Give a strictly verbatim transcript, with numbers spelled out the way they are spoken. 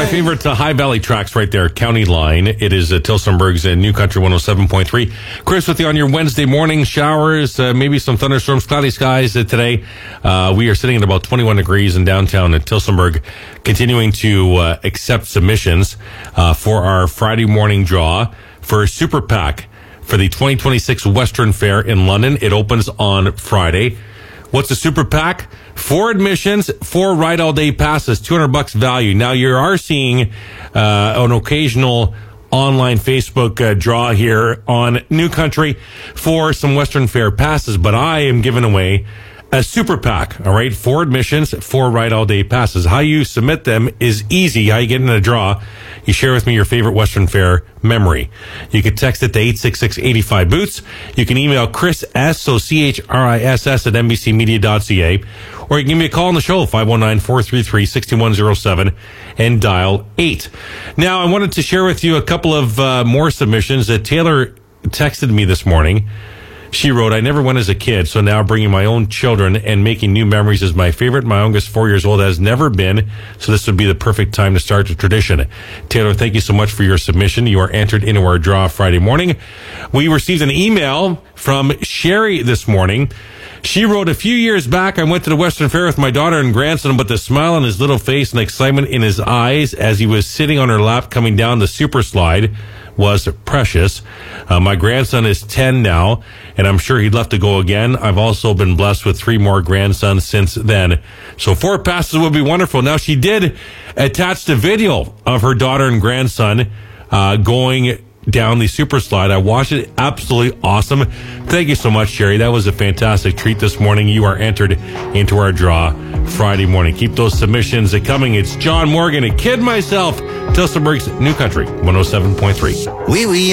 my favorite uh, High Valley tracks right there, County Line. It is uh, Tillsonburg's uh, New Country one oh seven point three. Chris with you on your Wednesday morning. Showers, uh, maybe some thunderstorms, cloudy skies uh, today. Uh, we are sitting at about twenty-one degrees in downtown at Tillsonburg, continuing to uh, accept submissions uh, for our Friday morning draw for Super PAC for the twenty twenty-six Western Fair in London. It opens on Friday. What's a Super PAC? Four admissions, four ride all day passes, two hundred bucks value. Now you are seeing uh, an occasional online Facebook uh, draw here on New Country for some Western Fair passes, but I am giving away a Super PAC. All right, four admissions, four ride all day passes. How you submit them is easy. How you get in a draw? You share with me your favorite Western Fair memory. You can text it to eight six six, eight five, boots. You can email Chris S, so C H R I S S at N B C media dot C A. Or you can give me a call on the show, five one nine, four three three, six one zero seven, and dial eight. Now, I wanted to share with you a couple of uh, more submissions that Taylor texted me this morning. She wrote, I never went as a kid, so now bringing my own children and making new memories is my favorite. My youngest, four years old, has never been, so this would be the perfect time to start the tradition. Taylor, thank you so much for your submission. You are entered into our draw Friday morning. We received an email from Sherry this morning. She wrote, a few years back, I went to the Western Fair with my daughter and grandson, but the smile on his little face and excitement in his eyes as he was sitting on her lap coming down the super slide was precious. Uh, my grandson is ten now, and I'm sure he'd love to go again. I've also been blessed with three more grandsons since then. So four passes would be wonderful. Now, she did attach the video of her daughter and grandson uh, going down the super slide. I watched it. Absolutely awesome. Thank you so much, Sherry. That was a fantastic treat this morning. You are entered into our draw Friday morning. Keep those submissions coming. It's John Morgan, a kid myself, Tillsonburg's New Country one oh seven point three. Oui, oui.